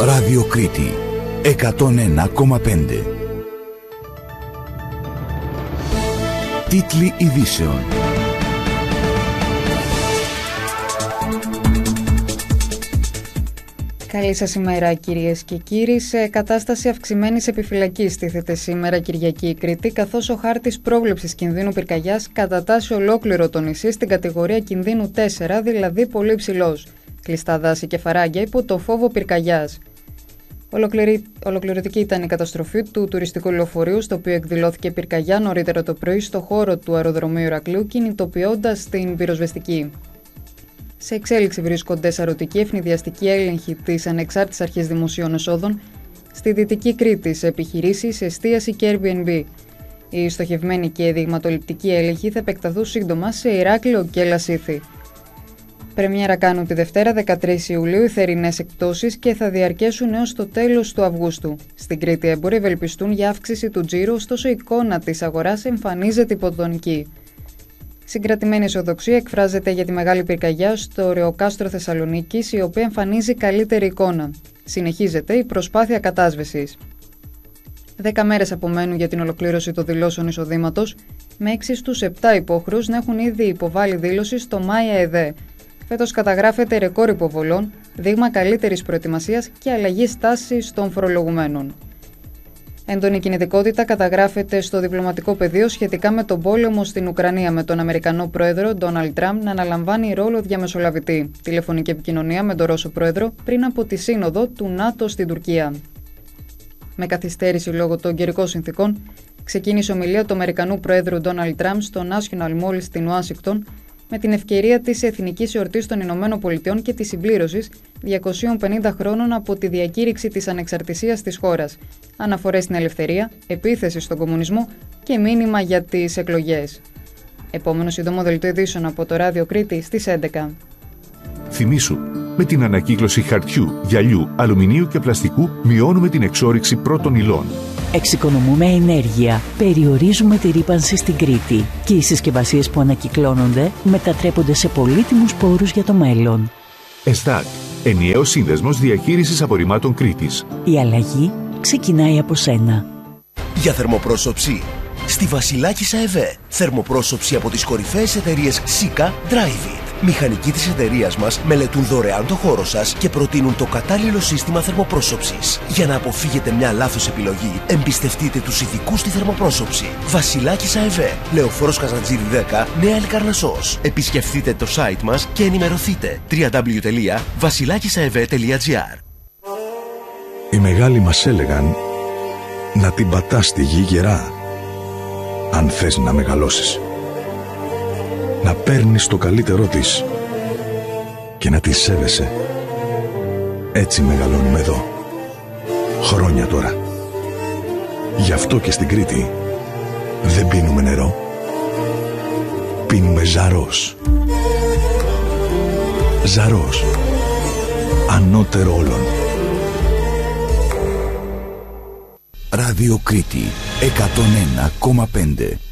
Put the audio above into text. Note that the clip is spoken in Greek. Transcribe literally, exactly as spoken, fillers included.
Ράδιο Κρήτη εκατόν ένα κόμμα πέντε. Τίτλοι ειδήσεων. Καλή σας ημέρα κυρίες και κύριοι. Σε κατάσταση αυξημένης επιφυλακής τίθεται σήμερα Κυριακή η Κρήτη, καθώς ο χάρτης πρόβλεψης κινδύνου πυρκαγιάς κατατάσσει ολόκληρο το νησί στην κατηγορία κινδύνου τέσσερα, δηλαδή πολύ ψηλός. Κλειστά δάση και φαράγγια υπό το φόβο πυρκαγιάς. Ολοκληρη... Ολοκληρωτική ήταν η καταστροφή του τουριστικού λεωφορείου, στο οποίο εκδηλώθηκε πυρκαγιά νωρίτερα το πρωί στο χώρο του αεροδρομίου Ηρακλείου, κινητοποιώντας την πυροσβεστική. Σε εξέλιξη βρίσκονται σαρωτική ευνηδιαστική έλεγχη της Ανεξάρτητης Αρχής Δημοσίων Εσόδων στη Δυτική Κρήτη σε επιχειρήσεις, εστίαση και Airbnb. Οι στοχευμένοι και δειγματοληπτικοί έλεγχοι θα επεκταθούν σύντομα σε Ηράκλειο και Λασίθι. Πρεμιέρα κάνουν τη Δευτέρα δεκατρείς Ιουλίου οι θερινές εκπτώσεις και θα διαρκέσουν έως το τέλος του Αυγούστου. Στην Κρήτη έμποροι ευελπιστούν για αύξηση του τζίρου, ωστόσο η εικόνα της αγοράς εμφανίζεται υποδονική. Συγκρατημένη αισιοδοξία εκφράζεται για τη μεγάλη πυρκαγιά στο Ρεοκάστρο Θεσσαλονίκης, η οποία εμφανίζει καλύτερη εικόνα. Συνεχίζεται η προσπάθεια κατάσβεσης. Δέκα μέρες απομένουν για την ολοκλήρωση των δηλώσεων εισοδήματος, με έξι στους επτά υπόχρεους να έχουν ήδη υποβάλει δήλωση στο Μάια ΕΔΕ. Φέτος καταγράφεται ρεκόρ υποβολών, δείγμα καλύτερης προετοιμασίας και αλλαγής τάσης των φορολογουμένων. Έντονη κινητικότητα καταγράφεται στο διπλωματικό πεδίο σχετικά με τον πόλεμο στην Ουκρανία, με τον Αμερικανό πρόεδρο Ντόναλντ Τραμπ να αναλαμβάνει ρόλο διαμεσολαβητή. Τηλεφωνική επικοινωνία με τον Ρώσο πρόεδρο πριν από τη σύνοδο του ΝΑΤΟ στην Τουρκία. Με καθυστέρηση λόγω των καιρικών συνθήκων, ξεκίνησε ομιλία του Αμερικανού πρόεδρου Ντόναλντ Τραμπ στο National Mall στην Ουάσιγκτον, με την ευκαιρία της Εθνικής Εορτής των Ηνωμένων Πολιτειών και της συμπλήρωσης διακοσίων πενήντα χρόνων από τη διακήρυξη της ανεξαρτησίας της χώρας, αναφορές στην ελευθερία, επίθεση στον κομμουνισμό και μήνυμα για τις εκλογές. Επόμενο σύντομο δελτίο ειδήσεων από το Ράδιο Κρήτη στις έντεκα. Θυμήσου, με την ανακύκλωση χαρτιού, γυαλιού, αλουμινίου και πλαστικού μειώνουμε την εξόρυξη πρώτων υλών. Εξοικονομούμε ενέργεια, περιορίζουμε τη ρύπανση στην Κρήτη και οι συσκευασίες που ανακυκλώνονται μετατρέπονται σε πολύτιμους πόρους για το μέλλον. ΕΣΤΑΤ, ενιαίος σύνδεσμος διαχείρισης απορριμμάτων Κρήτης. Η αλλαγή ξεκινάει από σένα. Για θερμοπρόσωψη, στη Βασιλάκισσα ΕΒΕ. Θερμοπρόσωψη από τις κορυφαίες εταιρείες Sika, Drive It. Μηχανικοί της εταιρείας μας μελετούν δωρεάν το χώρο σας και προτείνουν το κατάλληλο σύστημα θερμοπρόσωψης. Για να αποφύγετε μια λάθος επιλογή, εμπιστευτείτε τους ειδικούς στη θερμοπρόσωψη. Βασιλάκισσα ΕΒΕ, Λεωφόρος Καζαντζήρη δέκα, Νέα Ελκαρνασσός. Επισκεφτείτε το site μας και ενημερωθείτε. double-u double-u double-u τελεία βασιλάκισσα-ευε τελεία τζι άρ. Οι μεγάλοι μας έλεγαν να την πατάς στη γη γερά, αν θες να μεγαλώσεις. Να παίρνεις το καλύτερό της και να τη σέβεσαι. Έτσι μεγαλώνουμε εδώ. Χρόνια τώρα. Γι' αυτό και στην Κρήτη δεν πίνουμε νερό. Πίνουμε Ζαρός. Ζαρός. Ανώτερο όλων. Ράδιο Κρήτη εκατόν ένα κόμμα πέντε.